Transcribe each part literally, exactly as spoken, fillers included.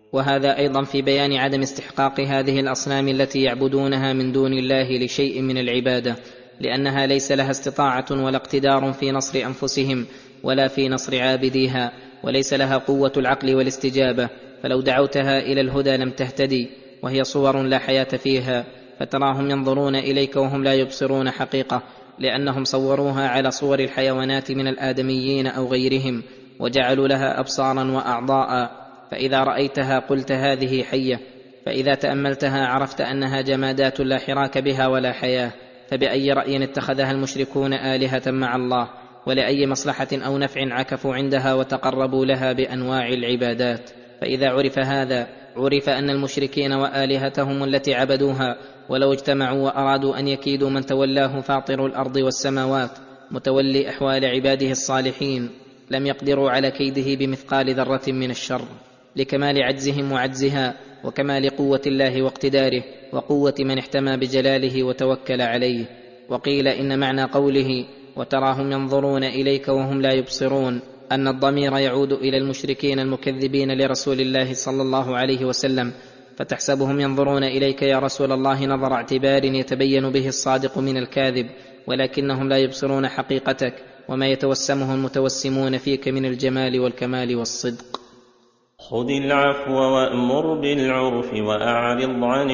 وهذا أيضا في بيان عدم استحقاق هذه الأصنام التي يعبدونها من دون الله لشيء من العبادة، لأنها ليس لها استطاعة ولا اقتدار في نصر أنفسهم ولا في نصر عابديها، وليس لها قوة العقل والاستجابة، فلو دعوتها إلى الهدى لم تهتدي، وهي صور لا حياة فيها، فتراهم ينظرون إليك وهم لا يبصرون حقيقة، لأنهم صوروها على صور الحيوانات من الآدميين أو غيرهم، وجعلوا لها أبصارا وأعضاء، فإذا رأيتها قلت هذه حية، فإذا تأملتها عرفت أنها جمادات لا حراك بها ولا حياة. فبأي رأي اتخذها المشركون آلهة مع الله، ولأي مصلحة أو نفع عكفوا عندها وتقربوا لها بأنواع العبادات؟ فإذا عرف هذا عرف أن المشركين وآلهتهم التي عبدوها ولو اجتمعوا وأرادوا أن يكيدوا من تولاه فاطر الأرض والسماوات متولي أحوال عباده الصالحين لم يقدروا على كيده بمثقال ذرة من الشر، لكمال عجزهم وعجزها، وكمال قوة الله واقتداره، وقوة من احتمى بجلاله وتوكل عليه. وقيل إن معنى قوله وتراهم ينظرون إليك وهم لا يبصرون أن الضمير يعود إلى المشركين المكذبين لرسول الله صلى الله عليه وسلم، فتحسبهم ينظرون إليك يا رسول الله نظر اعتبار يتبين به الصادق من الكاذب، ولكنهم لا يبصرون حقيقتك وما يتوسمه المتوسمون فيك من الجمال والكمال والصدق. خذ العفو وأمر بالعرف وأعرض عن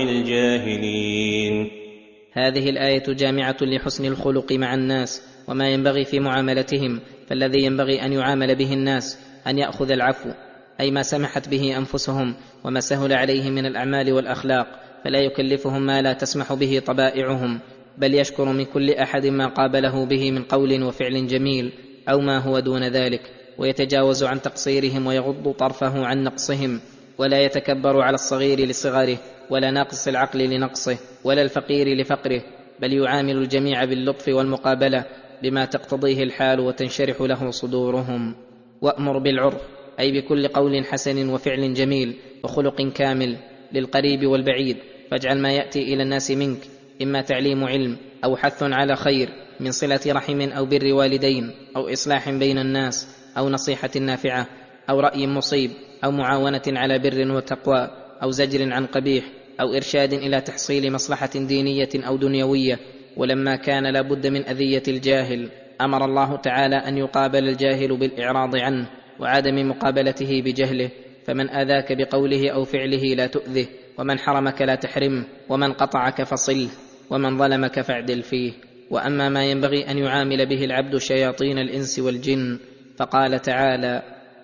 الجاهلين. هذه الآية جامعة لحسن الخلق مع الناس وما ينبغي في معاملتهم، فالذي ينبغي أن يعامل به الناس أن يأخذ العفو، أي ما سمحت به أنفسهم وما سهل عليهم من الأعمال والأخلاق، فلا يكلفهم ما لا تسمح به طبائعهم، بل يشكر من كل أحد ما قابله به من قول وفعل جميل أو ما هو دون ذلك، ويتجاوز عن تقصيرهم ويغض طرفه عن نقصهم، ولا يتكبر على الصغير لصغره، ولا ناقص العقل لنقصه، ولا الفقير لفقره، بل يعامل الجميع باللطف والمقابلة بما تقتضيه الحال وتنشرح له صدورهم. وأمر بالعرف أي بكل قول حسن وفعل جميل وخلق كامل للقريب والبعيد، فاجعل ما يأتي إلى الناس منك إما تعليم علم أو حث على خير من صلة رحم أو بر والدين أو إصلاح بين الناس أو نصيحة نافعة أو رأي مصيب أو معاونة على بر وتقوى أو زجر عن قبيح أو إرشاد إلى تحصيل مصلحة دينية أو دنيوية. ولما كان لا بد من أذية الجاهل أمر الله تعالى أن يقابل الجاهل بالإعراض عنه وعدم مقابلته بجهله، فمن آذاك بقوله أو فعله لا تؤذه، ومن حرمك لا تحرمه، ومن قطعك فصله، ومن ظلمك فاعدل فيه. وأما ما ينبغي أن يعامل به العبد شياطين الإنس والجن، فقال تعالى